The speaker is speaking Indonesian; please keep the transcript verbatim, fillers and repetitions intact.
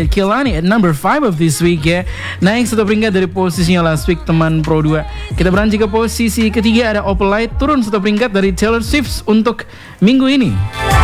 with Kehlani at number five of this week ya. Naik satu peringkat dari posisinya last week teman Pro dua. Kita beranjak ke posisi ketiga, ada Opalite turun satu peringkat dari Taylor Swift untuk minggu ini.